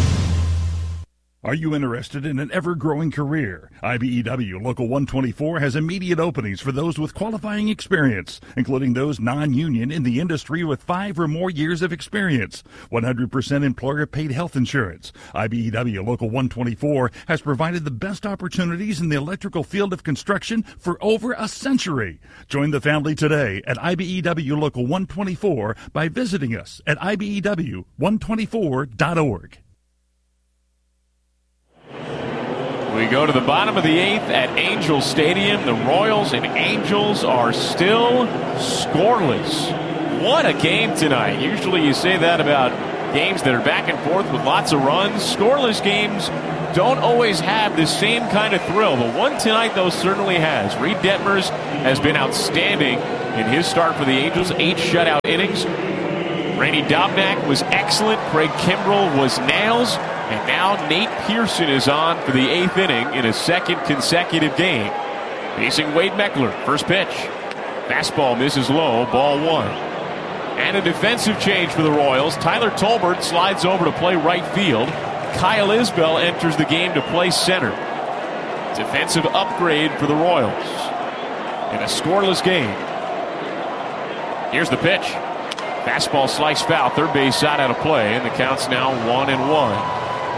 Are you interested in an ever-growing career? IBEW Local 124 has immediate openings for those with qualifying experience, including those non-union in the industry with 5 or more years of experience. 100% employer-paid health insurance. IBEW Local 124 has provided the best opportunities in the electrical field of construction for over a century. Join the family today at IBEW Local 124 by visiting us at IBEW124.org. We go to the bottom of the 8th at Angels Stadium. The Royals and Angels are still scoreless. What a game tonight. Usually you say that about games that are back and forth with lots of runs. Scoreless games don't always have the same kind of thrill. The one tonight, though, certainly has. Reed Detmers has been outstanding in his start for the Angels. 8 shutout innings. Randy Dobnak was excellent. Craig Kimbrell was nails. And now Nate Pearson is on for the 8th inning in a second consecutive game. Facing Wade Meckler. First pitch. Fastball misses low. Ball 1. And a defensive change for the Royals. Tyler Tolbert slides over to play right field. Kyle Isbell enters the game to play center. Defensive upgrade for the Royals in a scoreless game. Here's the pitch. Fastball sliced foul. Third base side out of play, and the count's now 1-1.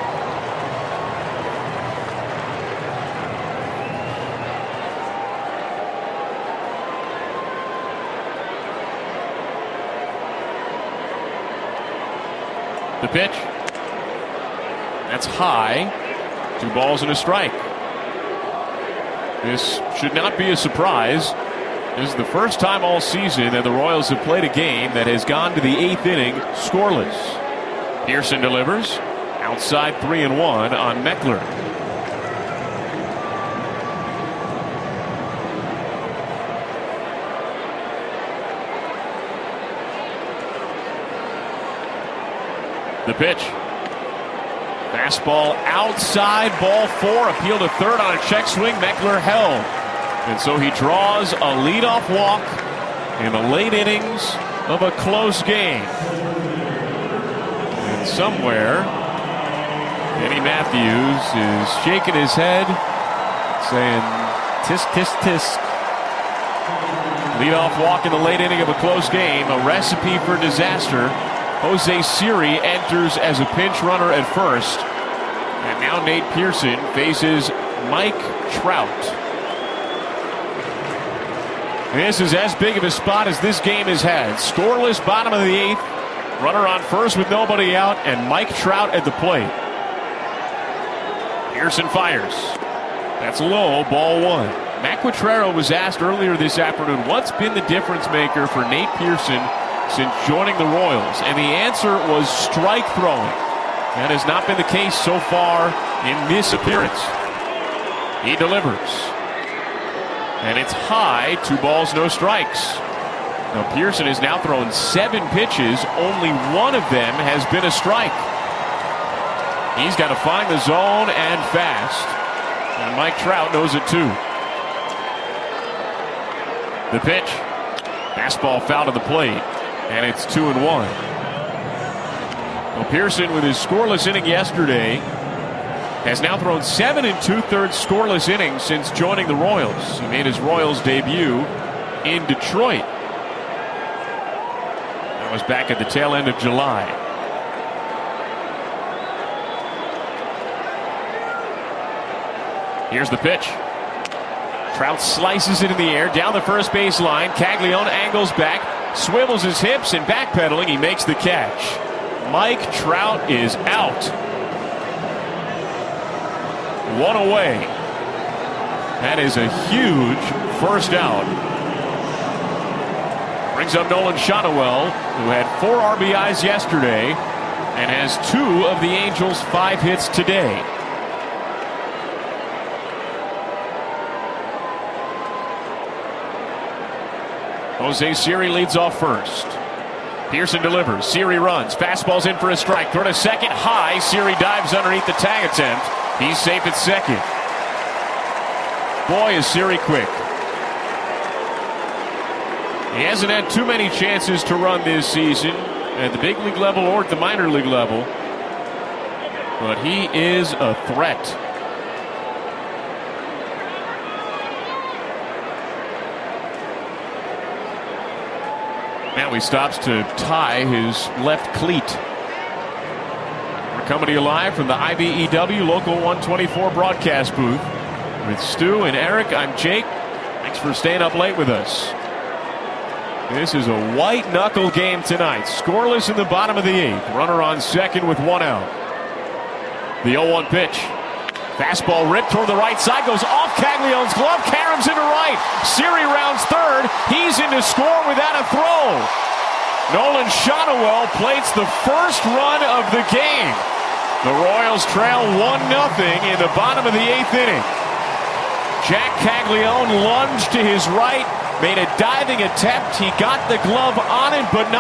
The pitch. That's high. 2 balls and a strike. This should not be a surprise. This is the first time all season that the Royals have played a game that has gone to the 8th inning scoreless. Pearson delivers. Outside 3-1 on Meckler. The pitch. Fastball outside, ball 4, appeal to third on a check swing. Meckler held. And so he draws a leadoff walk in the late innings of a close game. And somewhere, Kenny Matthews is shaking his head, saying, tisk, tisk, tisk. Leadoff walk in the late inning of a close game, a recipe for disaster. Jose Siri enters as a pinch runner at first. And now Nate Pearson faces Mike Trout. This is as big of a spot as this game has had. Scoreless bottom of the 8th. Runner on first with nobody out, and Mike Trout at the plate. Pearson fires. That's low, ball 1. Matt Quatraro was asked earlier this afternoon, what's been the difference maker for Nate Pearson since joining the Royals? And the answer was strike throwing. That has not been the case so far in this appearance. He delivers. And it's high, 2 balls, no strikes. Now Pearson has now thrown 7 pitches. Only one of them has been a strike. He's got to find the zone and fast. And Mike Trout knows it too. The pitch. Fastball foul to the plate. And it's 2-1. Well, Pearson, with his scoreless inning yesterday, has now thrown 7 2/3 scoreless innings since joining the Royals. He made his Royals debut in Detroit. That was back at the tail end of July. Here's the pitch. Trout slices it in the air down the first base line. Caglione angles back, swivels his hips, and backpedaling, he makes the catch. Mike Trout is out. 1 away. That is a huge first out. Brings up Nolan Shotwell, who had 4 RBIs yesterday and has 2 of the Angels' 5 hits today. Jose Siri leads off first. Pearson delivers. Siri runs. Fastball's in for a strike. Throw to second. High. Siri dives underneath the tag attempt. He's safe at second. Boy, is Siri quick. He hasn't had too many chances to run this season at the big league level or at the minor league level. But he is a threat. Now he stops to tie his left cleat. We're coming to you live from the IBEW Local 124 broadcast booth with Stu and Eric. I'm Jake. Thanks for staying up late with us. This is a white-knuckle game tonight. Scoreless in the bottom of the 8th. Runner on second with 1 out. The 0-1 pitch. Fastball ripped toward the right side, goes off Caglianone's glove, caroms into right. Siri rounds third. He's in to score without a throw. Nolan Shotwell plates the first run of the game. The Royals trail 1-0 in the bottom of the 8th inning. Jack Caglianone lunged to his right, made a diving attempt. He got the glove on it, but not